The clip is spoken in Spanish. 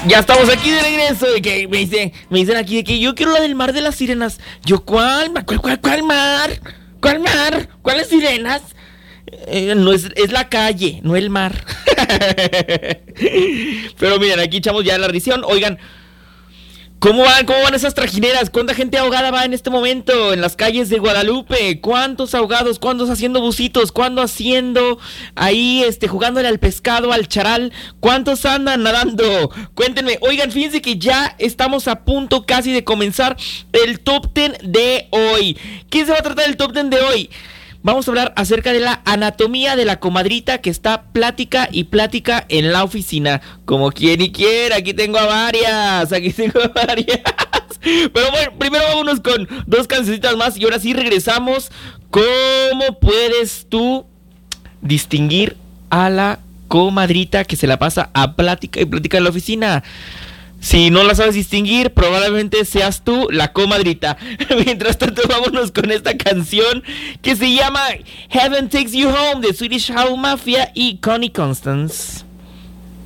Ya estamos aquí de regreso. De que me dicen aquí de que yo quiero la del mar de las sirenas. Yo, ¿cuál mar? ¿Cuál mar? ¿Cuáles sirenas? No es la calle, no el mar. Pero miren, aquí echamos ya la risión. Oigan, ¿cómo van esas trajineras? ¿Cuánta gente ahogada va en este momento en las calles de Guadalupe? ¿Cuántos ahogados? ¿Cuántos haciendo bucitos? ¿Cuántos haciendo ahí, jugándole al pescado, al charal? ¿Cuántos andan nadando? Cuéntenme. Oigan, fíjense que ya estamos a punto casi de comenzar el Top 10 de hoy. ¿Qué se va a tratar el Top 10 de hoy? Vamos a hablar acerca de la anatomía de la comadrita que está plática y plática en la oficina. Como quien y quiera, aquí tengo a varias. Pero bueno, primero vámonos con dos cancioncitas más y ahora sí regresamos. ¿Cómo puedes tú distinguir a la comadrita que se la pasa a plática y plática en la oficina? Si no la sabes distinguir, probablemente seas tú la comadrita. Mientras tanto, vámonos con esta canción que se llama Heaven Takes You Home de Swedish House Mafia y Connie Constance.